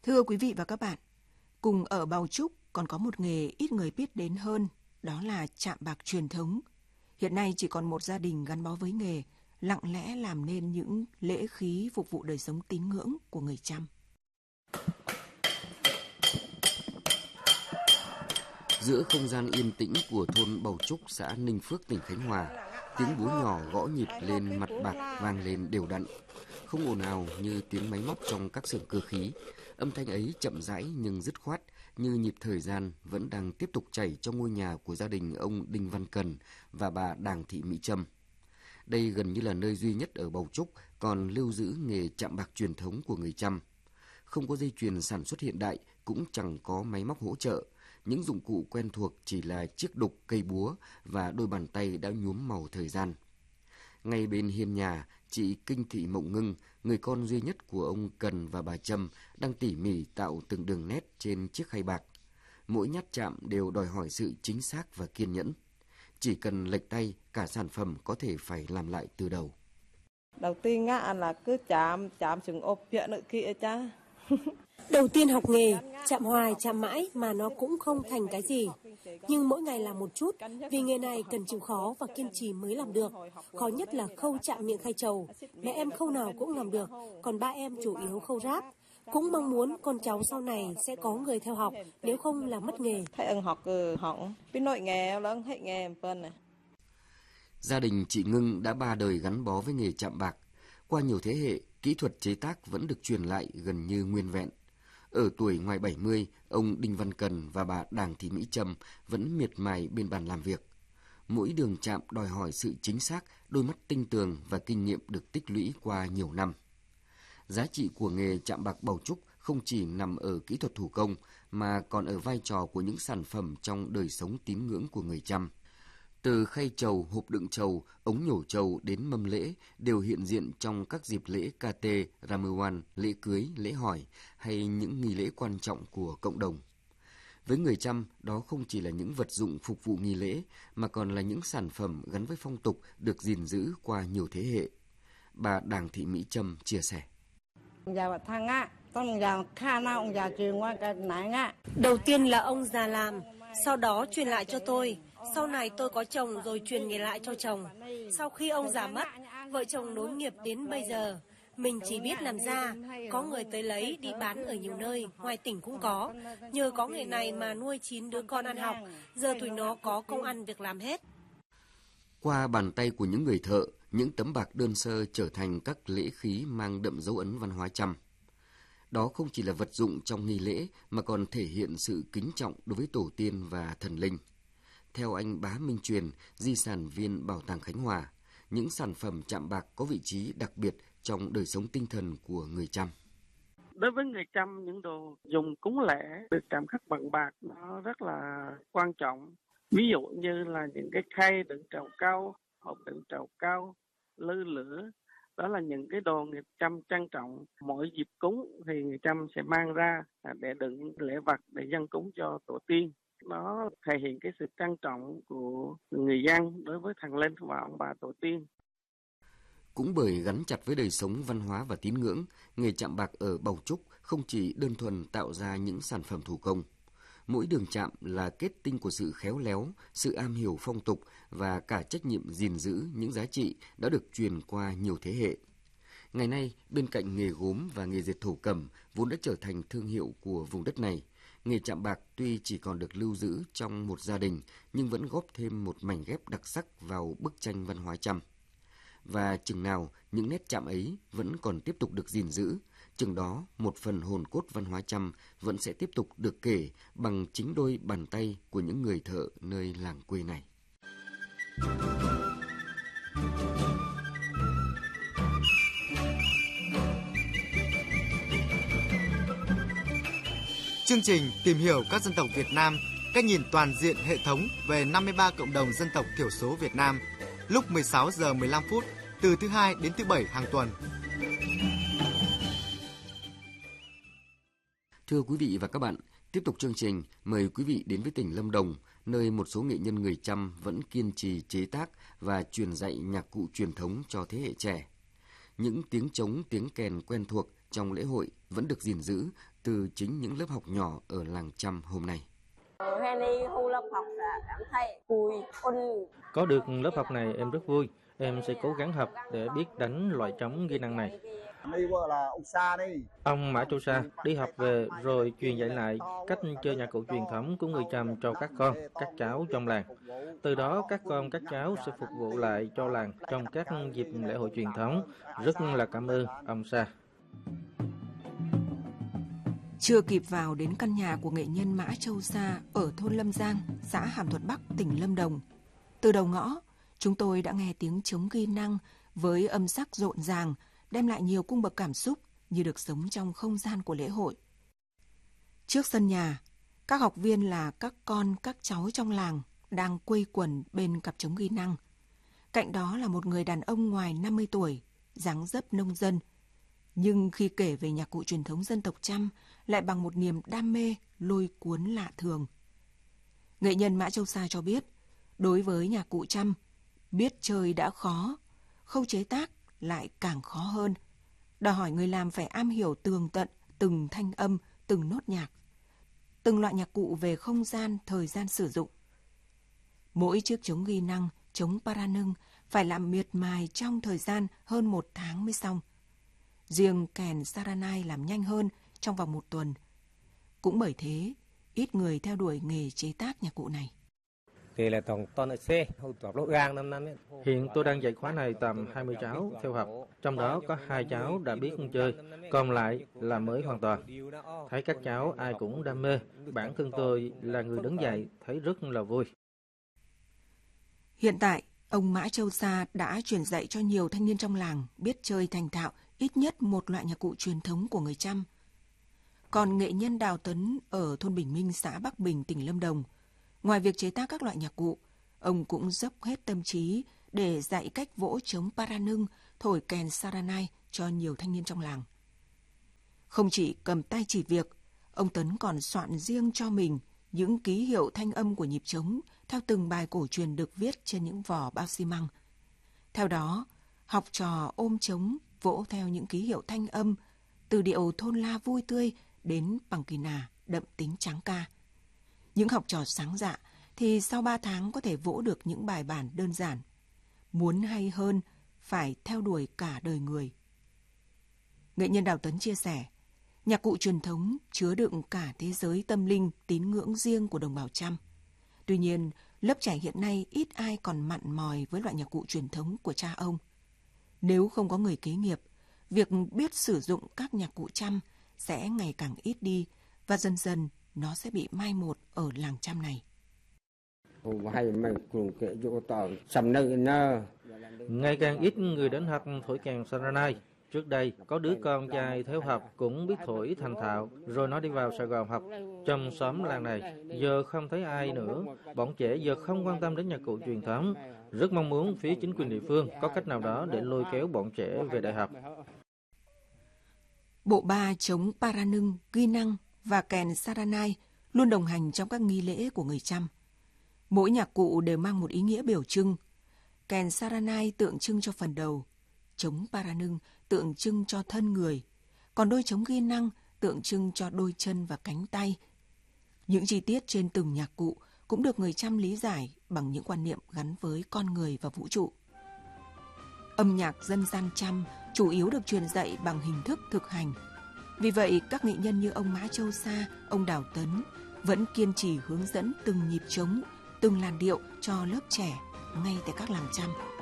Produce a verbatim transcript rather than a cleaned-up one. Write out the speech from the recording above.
Thưa quý vị và các bạn, cùng ở Bào Trúc còn có một nghề ít người biết đến hơn, đó là chạm bạc truyền thống. Hiện nay chỉ còn một gia đình gắn bó với nghề, lặng lẽ làm nên những lễ khí phục vụ đời sống tín ngưỡng của người Chăm. Giữa không gian yên tĩnh của thôn Bào Trúc, xã Ninh Phước, tỉnh Khánh Hòa, tiếng búa nhỏ gõ nhịp lên mặt bạc vang lên đều đặn. Không ồn ào như tiếng máy móc trong các xưởng cơ khí. Âm thanh ấy chậm rãi nhưng dứt khoát, như nhịp thời gian vẫn đang tiếp tục chảy trong ngôi nhà của gia đình ông Đinh Văn Cần và bà Đàng Thị Mỹ Trâm. Đây gần như là nơi duy nhất ở Bào Trúc còn lưu giữ nghề chạm bạc truyền thống của người Chăm. Không có dây chuyền sản xuất hiện đại, cũng chẳng có máy móc hỗ trợ. Những dụng cụ quen thuộc chỉ là chiếc đục, cây búa và đôi bàn tay đã nhuốm màu thời gian. Ngay bên hiên nhà, chị Kinh Thị Mộng Ngưng, người con duy nhất của ông Cần và bà Trâm, đang tỉ mỉ tạo từng đường nét trên chiếc khay bạc. Mỗi nhát chạm đều đòi hỏi sự chính xác và kiên nhẫn. Chỉ cần lệch tay, cả sản phẩm có thể phải làm lại từ đầu. Đầu tiên là cứ chạm, chạm chừng ốp chuyện nữa kia cha. Đầu tiên học nghề, chạm hoài, chạm mãi mà nó cũng không thành cái gì. Nhưng mỗi ngày làm một chút, vì nghề này cần chịu khó và kiên trì mới làm được. Khó nhất là khâu chạm miệng khay trầu. Mẹ em khâu nào cũng làm được, còn ba em chủ yếu khâu ráp. Cũng mong muốn con cháu sau này sẽ có người theo học, nếu không là mất nghề. Thầy ưng học học, biết nội nghề lớn hết nghề phân này. Gia đình chị Ngưng đã ba đời gắn bó với nghề chạm bạc. Qua nhiều thế hệ, kỹ thuật chế tác vẫn được truyền lại gần như nguyên vẹn. Ở tuổi ngoài bảy mươi, ông Đinh Văn Cần và bà Đàng Thị Mỹ Trâm vẫn miệt mài bên bàn làm việc. Mỗi đường chạm đòi hỏi sự chính xác, đôi mắt tinh tường và kinh nghiệm được tích lũy qua nhiều năm. Giá trị của nghề chạm bạc Bào Trúc không chỉ nằm ở kỹ thuật thủ công, mà còn ở vai trò của những sản phẩm trong đời sống tín ngưỡng của người Chăm. Từ khay trầu, hộp đựng trầu, ống nhổ trầu đến mâm lễ đều hiện diện trong các dịp lễ ca tê, Ramuan, lễ cưới, lễ hỏi hay những nghi lễ quan trọng của cộng đồng. Với người Chăm, đó không chỉ là những vật dụng phục vụ nghi lễ mà còn là những sản phẩm gắn với phong tục được gìn giữ qua nhiều thế hệ. Bà Đàng Thị Mỹ Trâm chia sẻ. Đầu tiên là ông già làm, sau đó truyền lại cho tôi. Sau này tôi có chồng rồi truyền nghề lại cho chồng. Sau khi ông già mất, vợ chồng nối nghiệp đến bây giờ. Mình chỉ biết làm ra, có người tới lấy đi bán ở nhiều nơi, ngoài tỉnh cũng có. Nhờ có nghề này mà nuôi chín đứa con ăn học, giờ tụi nó có công ăn việc làm hết. Qua bàn tay của những người thợ, những tấm bạc đơn sơ trở thành các lễ khí mang đậm dấu ấn văn hóa Chăm. Đó không chỉ là vật dụng trong nghi lễ mà còn thể hiện sự kính trọng đối với tổ tiên và thần linh. Theo anh Bá Minh Truyền, di sản viên Bảo tàng Khánh Hòa, những sản phẩm chạm bạc có vị trí đặc biệt trong đời sống tinh thần của người Chăm. Đối với người Chăm, những đồ dùng cúng lễ được chạm khắc bằng bạc nó rất là quan trọng. Ví dụ như là những cái khay đựng trầu cau, hộp đựng trầu cau, lư lửa. Đó là những cái đồ người Chăm trang trọng. Mỗi dịp cúng thì người Chăm sẽ mang ra để đựng lễ vật để dâng cúng cho tổ tiên. Nó thể hiện cái sự trang trọng của người dân đối với thần linh và ông bà tổ tiên. Cũng bởi gắn chặt với đời sống văn hóa và tín ngưỡng, nghề chạm bạc ở Bào Trúc không chỉ đơn thuần tạo ra những sản phẩm thủ công. Mỗi đường chạm là kết tinh của sự khéo léo, sự am hiểu phong tục và cả trách nhiệm gìn giữ những giá trị đã được truyền qua nhiều thế hệ. Ngày nay, bên cạnh nghề gốm và nghề dệt thổ cẩm vốn đã trở thành thương hiệu của vùng đất này, nghề chạm bạc tuy chỉ còn được lưu giữ trong một gia đình nhưng vẫn góp thêm một mảnh ghép đặc sắc vào bức tranh văn hóa Chăm. Và chừng nào những nét chạm ấy vẫn còn tiếp tục được gìn giữ, chừng đó một phần hồn cốt văn hóa Chăm vẫn sẽ tiếp tục được kể bằng chính đôi bàn tay của những người thợ nơi làng quê này. Chương trình tìm hiểu các dân tộc Việt Nam, cách nhìn toàn diện hệ thống về năm mươi ba cộng đồng dân tộc thiểu số Việt Nam, lúc mười sáu giờ mười lăm phút từ thứ hai đến thứ bảy hàng tuần. Thưa quý vị và các bạn, tiếp tục chương trình, mời quý vị đến với tỉnh Lâm Đồng, nơi một số nghệ nhân người Chăm vẫn kiên trì chế tác và truyền dạy nhạc cụ truyền thống cho thế hệ trẻ. Những tiếng trống, tiếng kèn quen thuộc trong lễ hội vẫn được gìn giữ từ chính những lớp học nhỏ ở làng Chăm hôm nay. Có được lớp học này em rất vui. Em sẽ cố gắng học để biết đánh loại trống ghi năng này. Ông Mã Châu Sa đi học về rồi truyền dạy lại cách chơi nhạc cụ truyền thống của người Chăm cho các con, các cháu trong làng. Từ đó các con, các cháu sẽ phục vụ lại cho làng trong các dịp lễ hội truyền thống. Rất là cảm ơn ông Sa. Chưa kịp vào đến căn nhà của nghệ nhân Mã Châu Sa ở thôn Lâm Giang, xã Hàm Thuận Bắc, tỉnh Lâm Đồng. Từ đầu ngõ, chúng tôi đã nghe tiếng trống ghi năng với âm sắc rộn ràng, đem lại nhiều cung bậc cảm xúc như được sống trong không gian của lễ hội. Trước sân nhà, các học viên là các con, các cháu trong làng đang quây quần bên cặp trống ghi năng. Cạnh đó là một người đàn ông ngoài năm mươi tuổi, dáng dấp nông dân. Nhưng khi kể về nhạc cụ truyền thống dân tộc Chăm lại bằng một niềm đam mê lôi cuốn lạ thường. Nghệ nhân Mã Châu Sa cho biết, đối với nhạc cụ Chăm, biết chơi đã khó, khâu chế tác lại càng khó hơn. Đòi hỏi người làm phải am hiểu tường tận từng thanh âm, từng nốt nhạc, từng loại nhạc cụ về không gian, thời gian sử dụng. Mỗi chiếc trống ghi năng, trống paranưng phải làm miệt mài trong thời gian hơn một tháng mới xong. Riêng kèn saranai làm nhanh hơn trong vòng một tuần. Cũng bởi thế, ít người theo đuổi nghề chế tác nhạc cụ này. Hiện tôi đang dạy khóa này tầm hai mươi cháu theo học, trong đó có hai cháu đã biết chơi, còn lại là mới hoàn toàn. Thấy các cháu ai cũng đam mê, bản thân tôi là người đứng dạy thấy rất là vui. Hiện tại, ông Mã Châu Sa đã truyền dạy cho nhiều thanh niên trong làng biết chơi thành thạo ít nhất một loại nhạc cụ truyền thống của người Chăm. Còn nghệ nhân Đào Tấn ở thôn Bình Minh, xã Bắc Bình, tỉnh Lâm Đồng, ngoài việc chế tác các loại nhạc cụ, ông cũng dốc hết tâm trí để dạy cách vỗ trống paranưng, thổi kèn saranai cho nhiều thanh niên trong làng. Không chỉ cầm tay chỉ việc, ông Tấn còn soạn riêng cho mình những ký hiệu thanh âm của nhịp trống theo từng bài cổ truyền được viết trên những vỏ bao xi măng. Theo đó, học trò ôm trống vỗ theo những ký hiệu thanh âm, từ điệu thôn la vui tươi đến bằng kỳ nà đậm tính tráng ca. Những học trò sáng dạ thì sau ba tháng có thể vỗ được những bài bản đơn giản. Muốn hay hơn, phải theo đuổi cả đời người. Nghệ nhân Đào Tấn chia sẻ, nhạc cụ truyền thống chứa đựng cả thế giới tâm linh, tín ngưỡng riêng của đồng bào Chăm. Tuy nhiên, lớp trẻ hiện nay ít ai còn mặn mòi với loại nhạc cụ truyền thống của cha ông. Nếu không có người kế nghiệp, việc biết sử dụng các nhạc cụ Chăm sẽ ngày càng ít đi và dần dần nó sẽ bị mai một ở làng Chăm này. Ngày càng ít người đến học thổi kèn saranai. Trước đây, có đứa con trai theo học cũng biết thổi thành thạo, rồi nó đi vào Sài Gòn học. Trong xóm làng này, giờ không thấy ai nữa. Bọn trẻ giờ không quan tâm đến nhạc cụ truyền thống. Rất mong muốn phía chính quyền địa phương có cách nào đó để lôi kéo bọn trẻ về đại học. Bộ ba trống paranưng, ghi năng và kèn saranai luôn đồng hành trong các nghi lễ của người Chăm. Mỗi nhạc cụ đều mang một ý nghĩa biểu trưng. Kèn saranai tượng trưng cho phần đầu, trống paranưng tượng trưng cho thân người, còn đôi trống ghi năng tượng trưng cho đôi chân và cánh tay. Những chi tiết trên từng nhạc cụ cũng được người Chăm lý giải bằng những quan niệm gắn với con người và vũ trụ. Âm nhạc dân gian Chăm chủ yếu được truyền dạy bằng hình thức thực hành. Vì vậy, các nghệ nhân như ông Mã Châu Sa, ông Đào Tấn vẫn kiên trì hướng dẫn từng nhịp trống, từng làn điệu cho lớp trẻ ngay tại các làng Chăm.